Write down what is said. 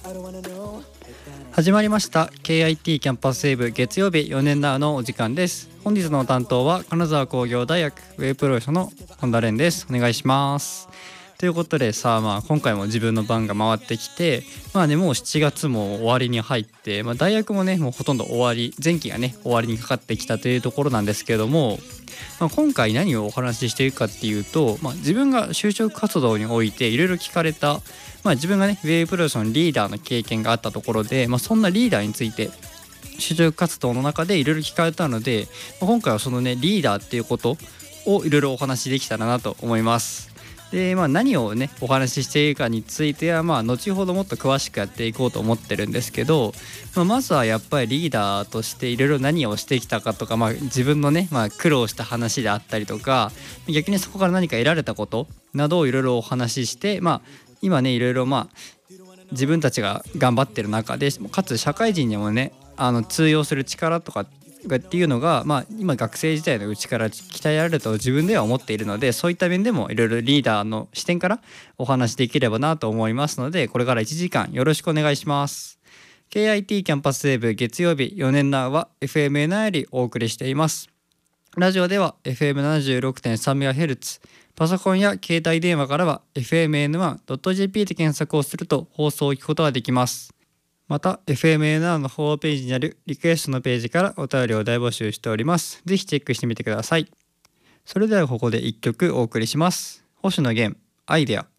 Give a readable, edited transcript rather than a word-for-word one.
始まりました KIT キャンパスウェーブ月曜日4年なのお時間です。本日の担当は金沢工業大学ウェブプロジェクトの本田蓮です。お願いします。ということでさあ、今回も自分の番が回ってきて、もう7月も終わりに入って、大学もねもうほとんど終わり、前期がね終わりにかかってきたというところなんですけども、今回何をお話ししているかっていうと、自分が就職活動においていろいろ聞かれた、自分がねウェブプロジェクトのリーダーの経験があったところで、そんなリーダーについて就職活動の中でいろいろ聞かれたので、今回はそのねリーダーっていうことをいろいろお話しできたらなと思います。で、何をねお話ししているかについては後ほどもっと詳しくやっていこうと思ってるんですけど、まずはやっぱりリーダーとしていろいろ何をしてきたかとか、自分のね、苦労した話であったりとか、逆にそこから何か得られたことなどをいろいろお話しして、今ねいろいろ自分たちが頑張ってる中で、かつ社会人にもね通用する力とかっていうのが、今学生時代のうちから鍛えられると自分では思っているので、そういった面でもいろいろリーダーの視点からお話しできればなと思いますので、これから1時間よろしくお願いします。 KIT キャンパスウェーブ月曜日4年なは FMN よりお送りしています。ラジオでは FM76.3MHz、 パソコンや携帯電話からは FMN1.jp で検索をすると放送を聞くことができます。また FMN のホームページにあるリクエストのページからお便りを大募集しております。ぜひチェックしてみてください。それではここで1曲お送りします。星野源アイデア。